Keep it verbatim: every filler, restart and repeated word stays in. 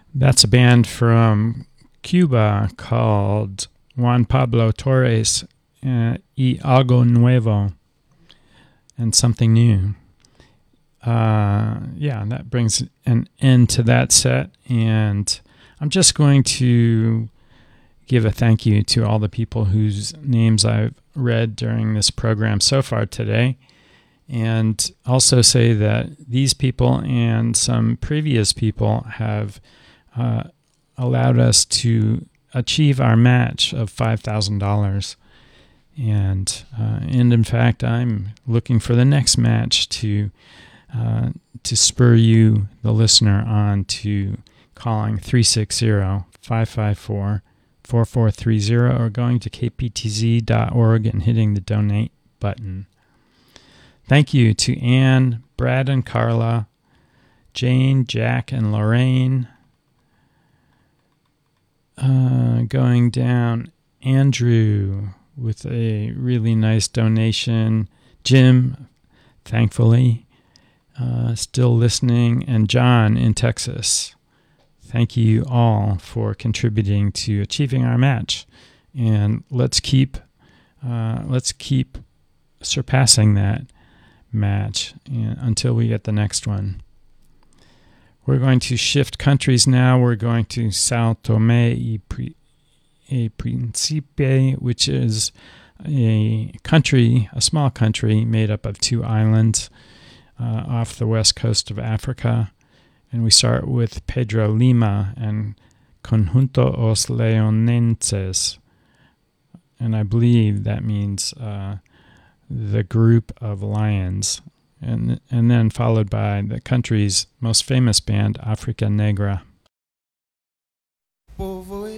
That's a band from Cuba called Juan Pablo Torres uh, y Algo Nuevo, and something new. Uh, yeah, that brings an end to that set, and I'm just going to give a thank you to all the people whose names I've read during this program so far today, and also say that these people and some previous people have uh, allowed us to achieve our match of five thousand dollars. And, uh, and in fact, I'm looking for the next match to uh, to spur you, the listener, on to calling three six zero, five five four, four four three zero or going to k p t z dot org and hitting the donate button. Thank you to Anne, Brad and Carla, Jane, Jack, and Lorraine. Uh, going down, Andrew with a really nice donation. Jim, thankfully, uh, still listening. And John in Texas. Thank you all for contributing to achieving our match. And let's keep, uh, let's keep surpassing that match until we get the next one. We're going to shift countries now. We're going to Sao Tome y Principe, which is a country, a small country made up of two islands uh, off the west coast of Africa. And we start with Pedro Lima and Conjunto Os Leonenses. And I believe that means uh, the group of lions. And, and then followed by the country's most famous band, Africa Negra.